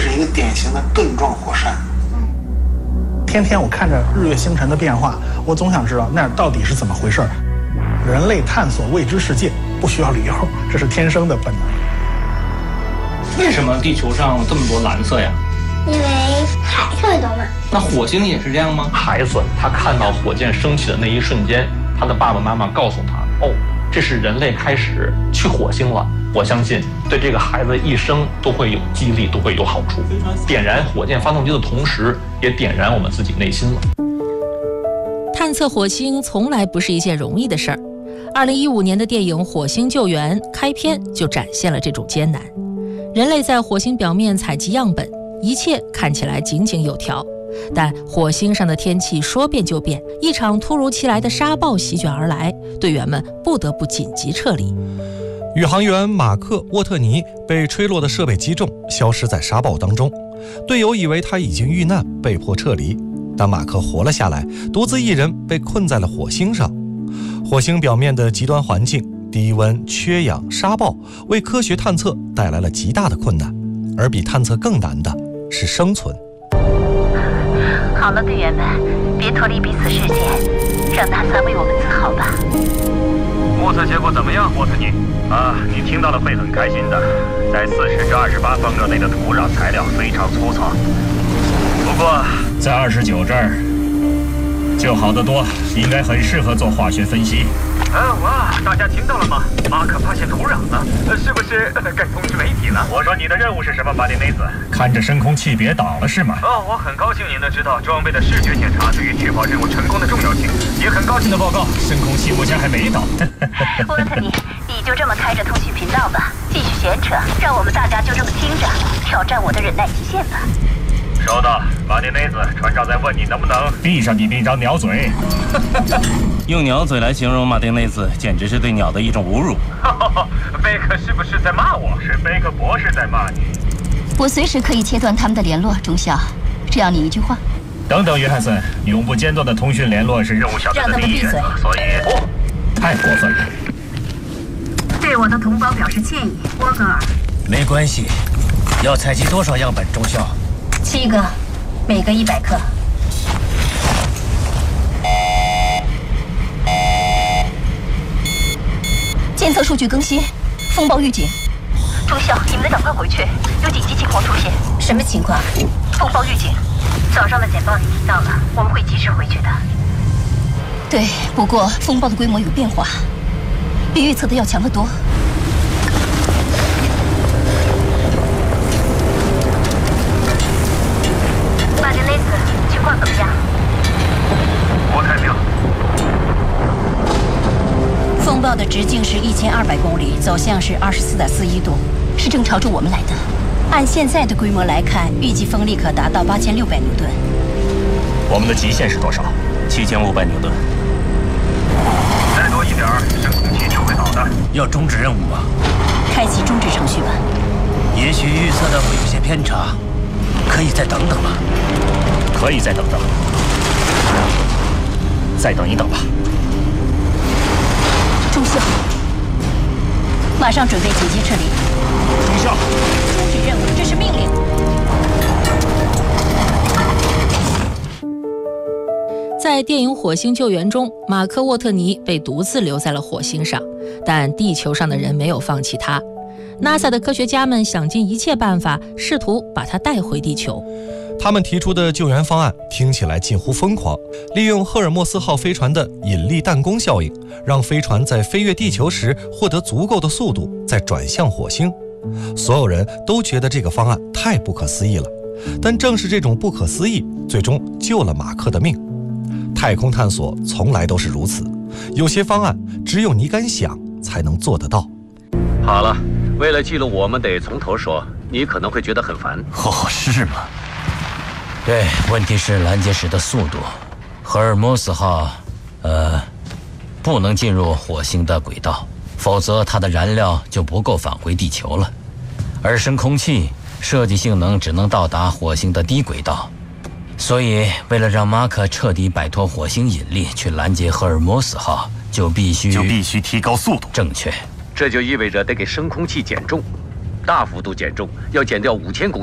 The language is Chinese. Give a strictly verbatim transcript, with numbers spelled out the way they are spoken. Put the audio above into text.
是一个典型的盾状火山。 天天我看着日月星辰的变化，我总想知道那到底是怎么回事。人类探索未知世界不需要理由，这是天生的本能。 为什么地球上这么多蓝色呀？ 因为海特别多嘛。 那火星也是这样吗？ 孩子他看到火箭升起的那一瞬间，他的爸爸妈妈告诉他，哦，这是人类开始去火星了。我相信对这个孩子一生都会有激励，都会有好处。点燃火箭发动机的同时，也点燃我们自己内心了。 探测火星从来不是一件容易的事儿。二零一五年的电影《火星救援》开篇就展现了这种艰难。人类在火星表面采集样本，一切看起来井井有条，但火星上的天气说变就变，一场突如其来的沙暴席卷而来，队员们不得不紧急撤离。 宇航员马克·沃特尼被吹落的设备击中，消失在沙暴当中。队友以为他已经遇难，被迫撤离，但马克活了下来，独自一人被困在了火星上。火星表面的极端环境，低温、缺氧、沙暴，为科学探测带来了极大的困难，而比探测更难的是生存。 好了，队员们，别脱离彼此视线，让 NASA 为我们自豪吧。 目测结果怎么样，沃特尼？啊，你听到了会很开心的。在四十至二十八方格内的土壤材料非常粗糙，不过在二十九这儿就好得多，应该很适合做化学分析。啊哇！大家听到了吗？马可发现土壤了，呃、是不是、呃、该通知媒体了？我说你的任务是什么，马丁内斯？看着深空器别倒了是吗？哦，我很高兴您能知道装备的视觉检查对于确保任务成功的重要性，也很高兴的报告，深空器目前还没倒。 沃特尼，你就这么开着通讯频道吧，继续闲扯，让我们大家就这么听着，挑战我的忍耐极限吧。 收到，马丁内斯，船长在问你能不能闭上你那张鸟嘴。 用鸟嘴来形容马丁内斯，简直是对鸟的一种侮辱。 贝克是不是在骂我？是贝克博士在骂你。 我随时可以切断他们的联络，中校，只要你一句话。 等等，约翰森，永不间断的通讯联络是任务小队的第一原则，所以哦，太过分了。 对我的同胞表示歉意，沃格尔。 没关系，要采集多少样本，中校？ 七个，每个一百克。 监测数据更新，风暴预警。 中校，你们得赶快回去，有紧急情况出现。 什么情况？ 风暴预警。早上的简报你听到了，我们会及时回去的。 对，不过风暴的规模有变化，比预测的要强得多。 马丁内斯，情况怎么样？ 我太平。 风暴的直径是一千二百公里，走向是二十四点四一度，是正朝着我们来的。按现在的规模来看，预计风力可达到八千六百牛顿。 我们的极限是多少？ 七千五百牛顿。 再多一点儿，深空器就会倒的。 要终止任务吗？ 开启终止程序吧。 也许预测的会有些偏差，可以再等等吗？ 可以再等等，再等一等吧。 中校，马上准备紧急撤离。 中校， 终止任务，这是命令。 在电影《火星救援》中，马克·沃特尼被独自留在了火星上，但地球上的人没有放弃他。NASA 的科学家们想尽一切办法，试图把他带回地球。 他们提出的救援方案听起来近乎疯狂，利用赫尔墨斯号飞船的引力弹弓效应，让飞船在飞越地球时获得足够的速度，再转向火星。所有人都觉得这个方案太不可思议了，但正是这种不可思议，最终救了马克的命。太空探索从来都是如此，有些方案只有你敢想才能做得到。 好了，为了记录我们得从头说，你可能会觉得很烦。 哦，是吗？对，问题是拦截时的速度。赫尔墨斯号，呃，不能进入火星的轨道，否则它的燃料就不够返回地球了。而深空器设计性能只能到达火星的低轨道，所以为了让马克彻底摆脱火星引力去拦截赫尔墨斯号，就必须就必须提高速度。 正确， 这就意味着得给深空器减重，大幅度减重，要减掉五千公斤。